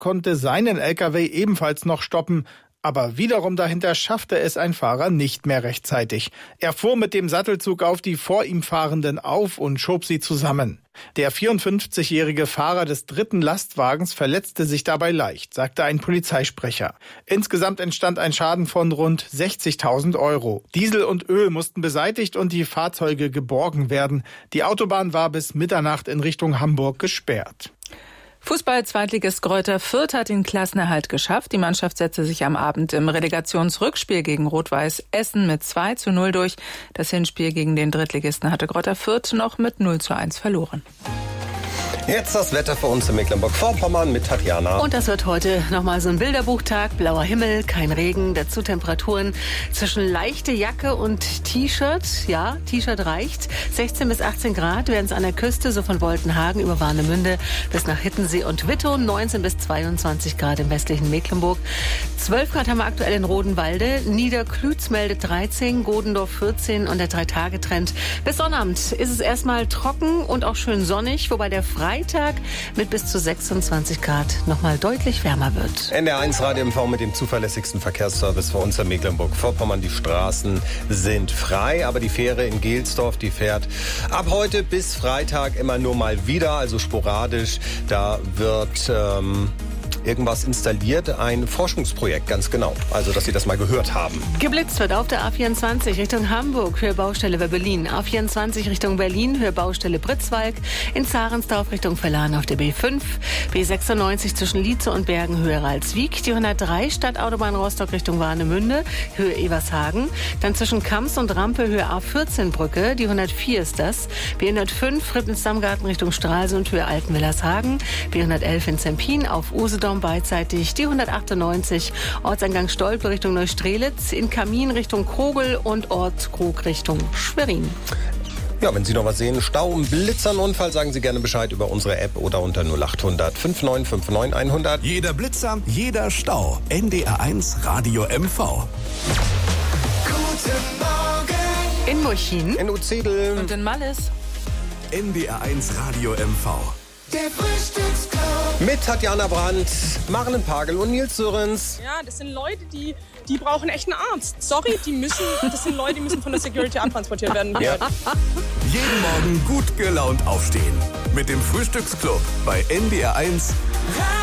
konnte seinen LKW ebenfalls noch stoppen. Aber wiederum dahinter schaffte es ein Fahrer nicht mehr rechtzeitig. Er fuhr mit dem Sattelzug auf die vor ihm Fahrenden auf und schob sie zusammen. Der 54-jährige Fahrer des dritten Lastwagens verletzte sich dabei leicht, sagte ein Polizeisprecher. Insgesamt entstand ein Schaden von rund 60.000 €. Diesel und Öl mussten beseitigt und die Fahrzeuge geborgen werden. Die Autobahn war bis Mitternacht in Richtung Hamburg gesperrt. Fußball-Zweitligist Greuther Fürth hat den Klassenerhalt geschafft. Die Mannschaft setzte sich am Abend im Relegationsrückspiel gegen Rot-Weiß Essen mit 2:0 durch. Das Hinspiel gegen den Drittligisten hatte Greuther Fürth noch mit 0:1 verloren. Jetzt das Wetter für uns in Mecklenburg-Vorpommern mit Tatjana. Und das wird heute nochmal so ein Bilderbuchtag. Blauer Himmel, kein Regen, dazu Temperaturen zwischen leichte Jacke und T-Shirt. Ja, T-Shirt reicht. 16 bis 18 Grad werden es an der Küste, so von Woltenhagen über Warnemünde bis nach Hittensee und Wittow. 19 bis 22 Grad im westlichen Mecklenburg. 12 Grad haben wir aktuell in Rodenwalde. Niederklütz meldet 13, Godendorf 14 und der 3-Tage-Trend. Bis Sonnabend ist es erstmal trocken und auch schön sonnig, wobei der Freitag mit bis zu 26 Grad nochmal deutlich wärmer wird. NDR1 Radio MV mit dem zuverlässigsten Verkehrsservice für uns in Mecklenburg-Vorpommern. Die Straßen sind frei, aber die Fähre in Gelsdorf, die fährt ab heute bis Freitag immer nur mal wieder, also sporadisch. Da wird irgendwas installiert, ein Forschungsprojekt, ganz genau. Also, dass Sie das mal gehört haben. Geblitzt wird auf der A24 Richtung Hamburg, Höhe Baustelle bei Berlin. A24 Richtung Berlin, Höhe Baustelle Pritzwalk. In Zarensdorf Richtung Verlan auf der B5. B96 zwischen Lietze und Bergen, Höhe Ralswiek. Die 103 Stadtautobahn Rostock Richtung Warnemünde, Höhe Evershagen. Dann zwischen Kams und Rampe, Höhe A14 Brücke. Die 104 ist das. B105 Rippens-Dammgarten Richtung Stralsund, Höhe Altenwillershagen. B111 in Zempin auf Usedom beidseitig. Die 198 Ortseingang Stolpe Richtung Neustrelitz, in Kamin Richtung Kogel und Ort Krug Richtung Schwerin. Ja, wenn Sie noch was sehen, Stau, Blitzern, Unfall, sagen Sie gerne Bescheid über unsere App oder unter 0800 5959 100. Jeder Blitzer, jeder Stau. NDR1 Radio MV. Guten Morgen. In Murchin. In Uzedel. Und in Malles. NDR1 Radio MV. Der Frühstücksclub. Mit Tatjana Brandt, Marlen Pagel und Nils Sörens. Ja, das sind Leute, die brauchen echt einen Arzt. Sorry, das sind Leute, die müssen von der Security abtransportiert werden. Ja. Jeden Morgen gut gelaunt aufstehen. Mit dem Frühstücksclub bei NDR1